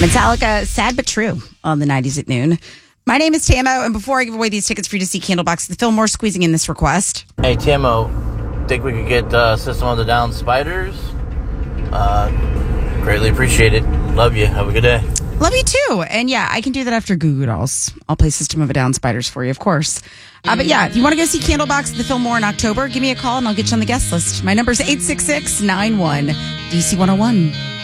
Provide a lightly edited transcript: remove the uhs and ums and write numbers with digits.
Metallica, Sad But True on the 90s at noon. My name is Tamo, and before I give away these tickets for you to see Candlebox at the Fillmore, squeezing in this request. Hey, Tamo, think we could get System of the Down Spiders? Greatly appreciate it. Love you. Have a good day. Love you too. And yeah, I can do that after Goo Goo Dolls. I'll play System of a Down Spiders for you, of course. But yeah, if you want to go see Candlebox at the Fillmore in October, give me a call and I'll get you on the guest list. My number is 866-91-DC101.